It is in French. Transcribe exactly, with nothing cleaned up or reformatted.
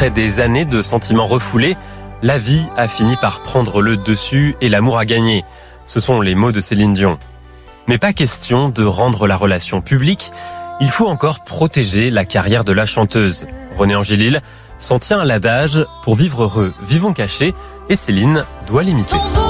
Après des années de sentiments refoulés, la vie a fini par prendre le dessus et l'amour a gagné. Ce sont les mots de Céline Dion. Mais pas question de rendre la relation publique. Il faut encore protéger la carrière de la chanteuse. René Angélil s'en tient à l'adage « Pour vivre heureux, vivons cachés » et Céline doit l'imiter.